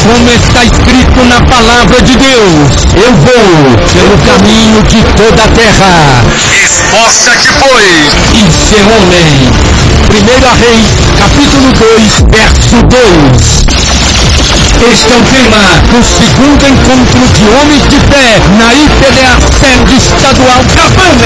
Como está escrito na palavra de Deus, eu vou pelo caminho de toda a terra. Esforça-te, pois, E ser homem. 1 Reis, capítulo 2, verso 2. Este é o tema do segundo encontro de homens de fé na IPDA sede estadual Cabana.